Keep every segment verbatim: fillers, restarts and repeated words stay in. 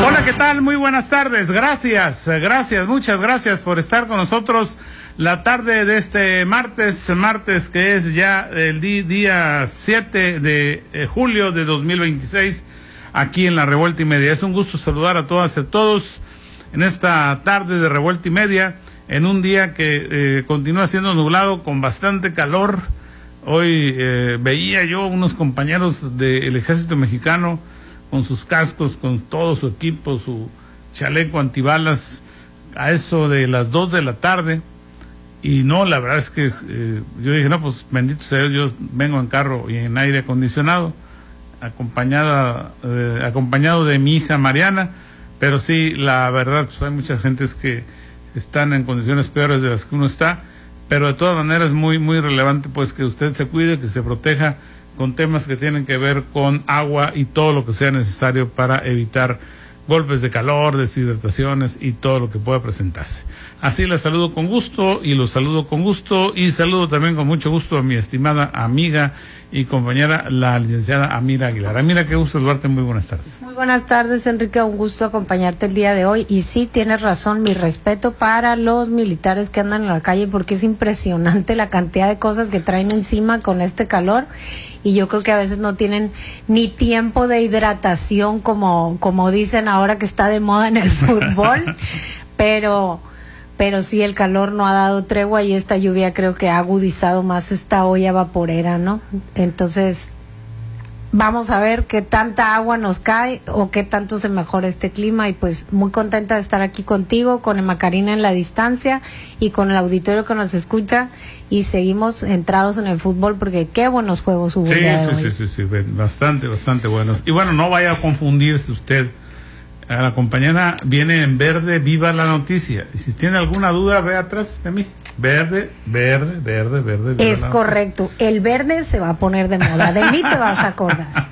Hola, ¿qué tal? Muy buenas tardes. Gracias, gracias, muchas gracias por estar con nosotros la tarde de este martes, martes que es ya el di día siete de eh, julio de dos mil veintiséis, aquí en la Revuelta y Media. Es un gusto saludar a todas y a todos en esta tarde de Revuelta y Media, en un día que eh, continúa siendo nublado con bastante calor. Hoy eh, veía yo unos compañeros del Ejército Mexicano con sus cascos, con todo su equipo, su chaleco antibalas, a eso de las dos de la tarde. Y no, la verdad es que eh, yo dije, no, pues bendito sea Dios, yo vengo en carro y en aire acondicionado, acompañada, eh, acompañado de mi hija Mariana, pero sí, la verdad, pues hay muchas gentes que están en condiciones peores de las que uno está, pero de todas maneras es muy, muy relevante pues que usted se cuide, que se proteja con temas que tienen que ver con agua y todo lo que sea necesario para evitar golpes de calor, deshidrataciones y todo lo que pueda presentarse. Así la saludo con gusto y los saludo con gusto y saludo también con mucho gusto a mi estimada amiga y compañera, la licenciada Amira Aguilar. Amira, qué gusto saludarte, muy buenas tardes. Muy buenas tardes, Enrique, un gusto acompañarte el día de hoy. Y sí, tienes razón, mi respeto para los militares que andan en la calle, porque es impresionante la cantidad de cosas que traen encima con este calor, y yo creo que a veces no tienen ni tiempo de hidratación, como, como dicen ahora que está de moda en el fútbol, pero... pero sí, el calor no ha dado tregua y esta lluvia creo que ha agudizado más esta olla vaporera, ¿no? Entonces, vamos a ver qué tanta agua nos cae o qué tanto se mejora este clima, y pues muy contenta de estar aquí contigo, con Emma Karina en la distancia y con el auditorio que nos escucha, y seguimos entrados en el fútbol porque qué buenos juegos hubo. Sí, el día de sí, hoy. sí, sí, sí, bastante, bastante buenos. Y bueno, no vaya a confundirse usted. A la compañera viene en verde, viva la noticia. Y si tiene alguna duda, ve atrás de mí. Verde, verde, verde, verde. Es correcto. El verde se va a poner de moda. De mí te vas a acordar.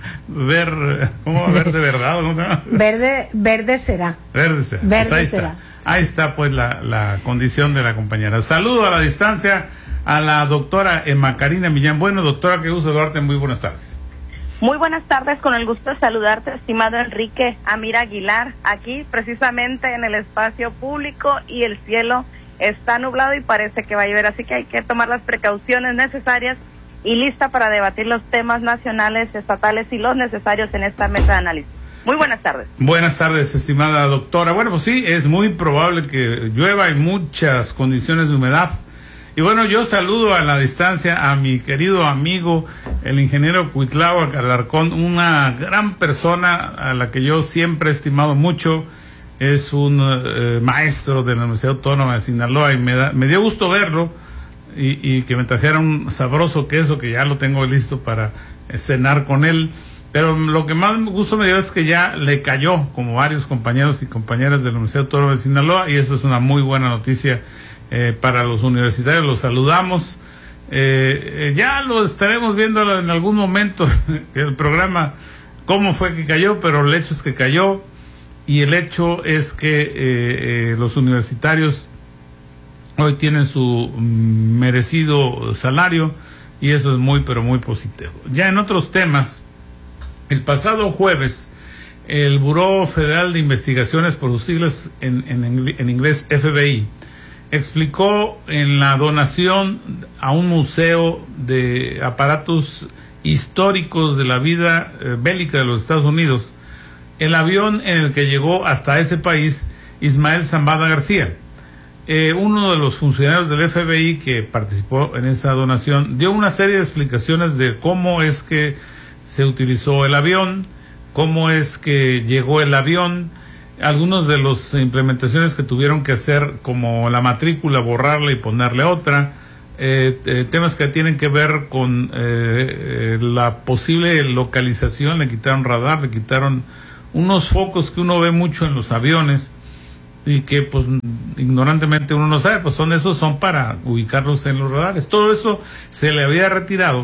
Ver, ¿cómo verde verdad? ¿Cómo se llama? Verde, verde será. Verde será. Verde pues ahí será. está. Ahí está pues la, la condición de la compañera. Saludo a la distancia a la doctora Emma Karina Millán. Bueno, doctora, qué gusto saludarte. Muy buenas tardes. Muy buenas tardes, con el gusto de saludarte, estimado Enrique. Amira Aguilar, aquí precisamente en el espacio público, y el cielo está nublado y parece que va a llover, así que hay que tomar las precauciones necesarias y lista para debatir los temas nacionales, estatales y los necesarios en esta mesa de análisis. Muy buenas tardes. Buenas tardes, estimada doctora. Bueno, pues sí, es muy probable que llueva, hay muchas condiciones de humedad. Y bueno, yo saludo a la distancia a mi querido amigo, el ingeniero Cuitláhuac Alarcón, una gran persona a la que yo siempre he estimado mucho. Es un eh, maestro de la Universidad Autónoma de Sinaloa, y me, da, me dio gusto verlo y, y que me trajera un sabroso queso que ya lo tengo listo para eh, cenar con él. Pero lo que más gusto me dio es que ya le cayó, como varios compañeros y compañeras de la Universidad Autónoma de Sinaloa, y eso es una muy buena noticia. Eh, para los universitarios, los saludamos. Eh, eh, ya lo estaremos viendo en algún momento, el programa, cómo fue que cayó, pero el hecho es que cayó, y el hecho es que eh, eh, los universitarios hoy tienen su merecido salario, y eso es muy, pero muy positivo. Ya en otros temas, el pasado jueves, el Buró Federal de Investigaciones, por sus siglas en, en, en inglés F B I, explicó en la donación a un museo de aparatos históricos de la vida eh, bélica de los Estados Unidos el avión en el que llegó hasta ese país Ismael Zambada García. Eh, uno de los funcionarios del F B I que participó en esa donación dio una serie de explicaciones de cómo es que se utilizó el avión, cómo es que llegó el avión, algunos de las implementaciones que tuvieron que hacer, como la matrícula, borrarla y ponerle otra, eh, eh, temas que tienen que ver con eh, eh, la posible localización. Le quitaron radar, le quitaron unos focos que uno ve mucho en los aviones y que pues ignorantemente uno no sabe, pues son esos, son para ubicarlos en los radares. Todo eso se le había retirado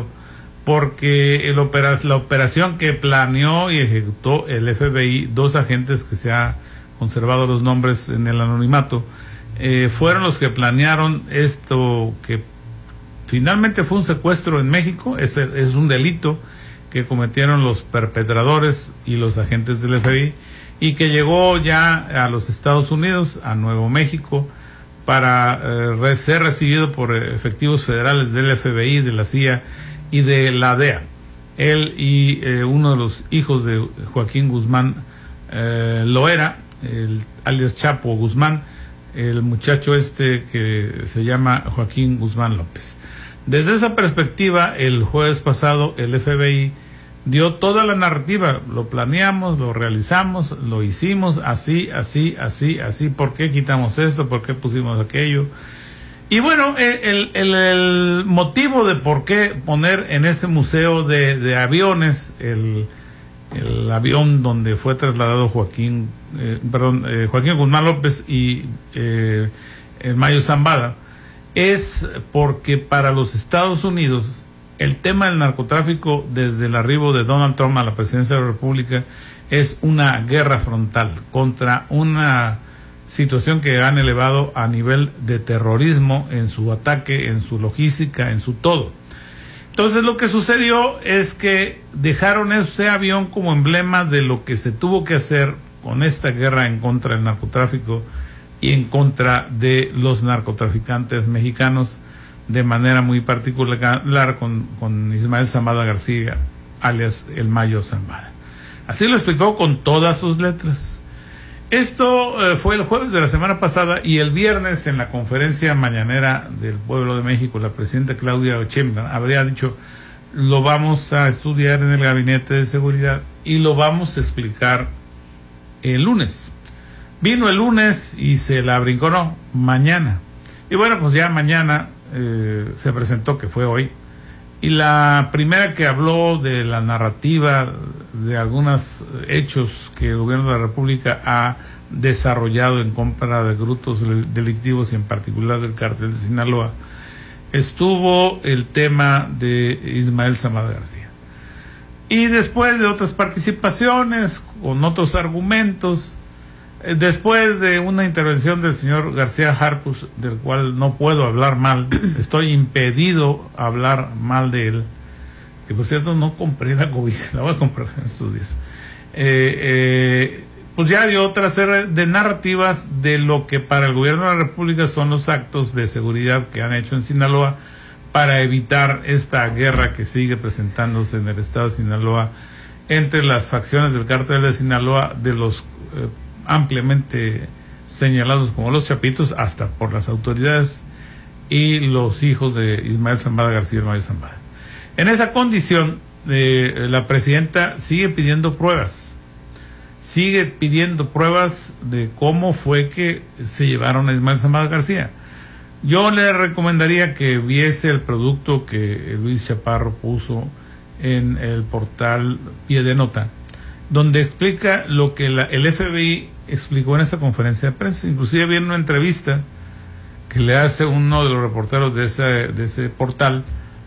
porque el opera, la operación que planeó y ejecutó el F B I, dos agentes que se ha conservado los nombres en el anonimato, eh, fueron los que planearon esto, que finalmente fue un secuestro en México. Es, es un delito que cometieron los perpetradores y los agentes del F B I, y que llegó ya a los Estados Unidos, a Nuevo México, para eh, ser recibido por efectivos federales del F B I, de la C I A y de la D E A. Él y eh, uno de los hijos de Joaquín Guzmán eh, Loera, el alias Chapo Guzmán, el muchacho este que se llama Joaquín Guzmán López. Desde esa perspectiva, el jueves pasado el F B I dio toda la narrativa, lo planeamos, lo realizamos, lo hicimos así, así, así, así, ¿por qué quitamos esto? ¿Por qué pusimos aquello? Y bueno, el, el, el motivo de por qué poner en ese museo de, de aviones el, el avión donde fue trasladado Joaquín, eh, perdón, eh, Joaquín Guzmán López y eh, el Mayo Zambada, es porque para los Estados Unidos el tema del narcotráfico desde el arribo de Donald Trump a la presidencia de la República es una guerra frontal contra una situación que han elevado a nivel de terrorismo en su ataque, en su logística, en su todo. Entonces lo que sucedió es que dejaron ese avión como emblema de lo que se tuvo que hacer con esta guerra en contra del narcotráfico y en contra de los narcotraficantes mexicanos, de manera muy particular con, con Ismael Zambada García, alias el Mayo Zambada. Así lo explicó con todas sus letras. Esto eh, fue el jueves de la semana pasada, y el viernes en la conferencia mañanera del Pueblo de México, la presidenta Claudia Sheinbaum habría dicho: lo vamos a estudiar en el Gabinete de Seguridad y lo vamos a explicar el lunes. Vino el lunes y se la brincó, no, mañana. Y bueno, pues ya mañana eh, se presentó, que fue hoy, y la primera que habló de la narrativa de algunos hechos que el gobierno de la República ha desarrollado en contra de grupos delictivos y en particular del cártel de Sinaloa, estuvo el tema de Ismael Zambada García. Y después de otras participaciones, con otros argumentos, después de una intervención del señor García Harfuch, del cual no puedo hablar mal, estoy impedido hablar mal de él, que por cierto no compré la cobija, la voy a comprar en estos días, eh, eh, pues ya dio otra serie de narrativas de lo que para el gobierno de la República son los actos de seguridad que han hecho en Sinaloa para evitar esta guerra que sigue presentándose en el estado de Sinaloa entre las facciones del cártel de Sinaloa, de los eh, ampliamente señalados como los Chapitos, hasta por las autoridades, y los hijos de Ismael Zambada García y Mayo Zambada. En esa condición, eh, la presidenta sigue pidiendo pruebas, sigue pidiendo pruebas de cómo fue que se llevaron a Ismael Zambada García. Yo le recomendaría que viese el producto que Luis Chaparro puso en el portal Pie de Nota, donde explica lo que la, el F B I explicó en esa conferencia de prensa. Inclusive viene una entrevista que le hace uno de los reporteros de ese, de ese portal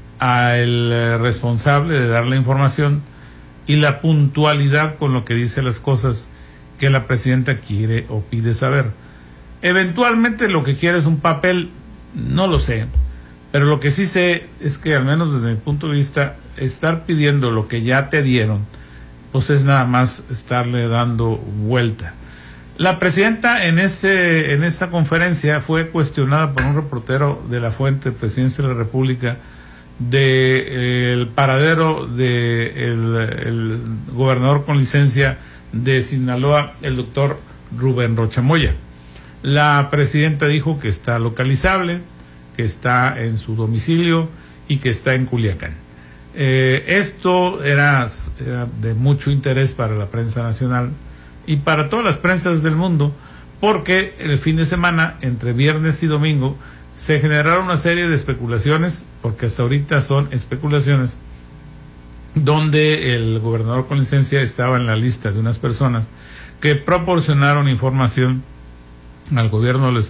al responsable de dar la información, y la puntualidad con lo que dice las cosas que la presidenta quiere o pide saber. Eventualmente lo que quiere es un papel, no lo sé, pero lo que sí sé es que, al menos desde mi punto de vista, estar pidiendo lo que ya te dieron, pues es nada más estarle dando vuelta. La presidenta en ese en esa conferencia fue cuestionada por un reportero de la fuente Presidencia de la República de eh, el paradero de el, el gobernador con licencia de Sinaloa, el doctor Rubén Rocha Moya. La presidenta dijo que está localizable, que está en su domicilio y que está en Culiacán. Eh, esto era, era de mucho interés para la prensa nacional y para todas las prensas del mundo, porque el fin de semana, entre viernes y domingo, se generaron una serie de especulaciones, porque hasta ahorita son especulaciones, donde el gobernador con licencia estaba en la lista de unas personas que proporcionaron información al gobierno del